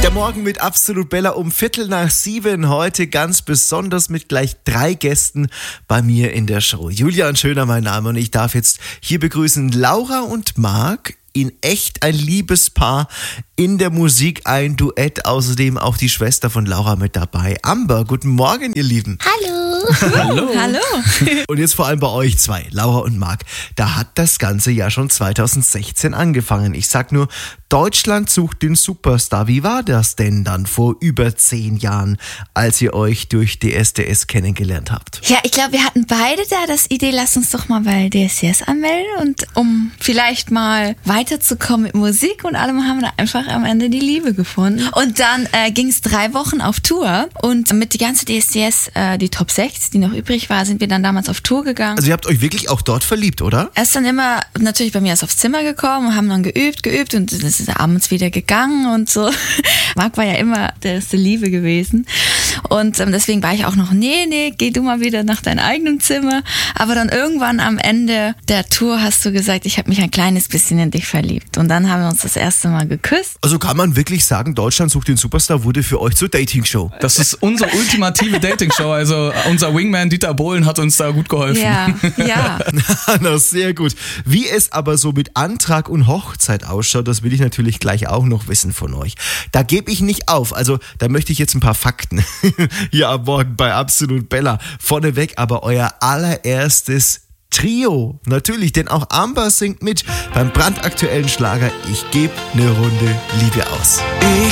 Der Morgen mit Absolut Bella um 6:15. Heute ganz besonders mit gleich 3 Gästen bei mir in der Show. Julian Schöner mein Name und ich darf jetzt hier begrüßen Laura und Marc. In echt ein Liebespaar, in der Musik ein Duett, außerdem auch die Schwester von Laura mit dabei. Amber, guten Morgen, ihr Lieben. Hallo. Hallo. Hallo. Und jetzt vor allem bei euch zwei, Laura und Marc. Da hat das Ganze ja schon 2016 angefangen. Ich sag nur, Deutschland sucht den Superstar. Wie war das denn dann vor über 10 Jahren, als ihr euch durch DSDS kennengelernt habt? Ja, ich glaube, wir hatten beide da das Idee, lass uns doch mal bei DSDS anmelden und um vielleicht mal weiterzukommen mit Musik und allem haben wir einfach am Ende die Liebe gefunden. Und dann ging es 3 Wochen auf Tour und mit die ganze DSDS, die Top 6, die noch übrig war, sind wir dann damals auf Tour gegangen. Also ihr habt euch wirklich auch dort verliebt, oder? Er ist dann immer natürlich bei mir erst aufs Zimmer gekommen und haben dann geübt und das ist abends wieder gegangen und so. Marc war ja immer der erste Liebe gewesen und deswegen war ich auch noch, nee, geh du mal wieder nach deinem eigenen Zimmer. Aber dann irgendwann am Ende der Tour hast du gesagt, ich habe mich ein kleines bisschen in dich verliebt und dann haben wir uns das erste Mal geküsst. Also kann man wirklich sagen, Deutschland sucht den Superstar wurde für euch zur Dating-Show? Das ist unsere ultimative Dating-Show. Also unser Wingman Dieter Bohlen hat uns da gut geholfen. Ja. Na, sehr gut. Wie es aber so mit Antrag und Hochzeit ausschaut, das will ich natürlich gleich auch noch wissen von euch. Da gebe ich nicht auf. Also da möchte ich jetzt ein paar Fakten hier am Morgen bei Absolut Bella. Vorneweg aber euer allererstes Trio. Natürlich, denn auch Amber singt mit beim brandaktuellen Schlager Ich geb ne Runde Liebe aus.